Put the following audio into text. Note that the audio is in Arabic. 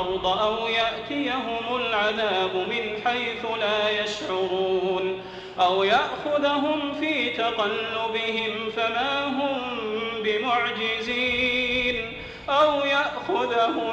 الأرض أو يأتيهم العذاب من حيث لا يشعرون أو يأخذهم في تقلبهم فما هم بمعجزين أو يأخذهم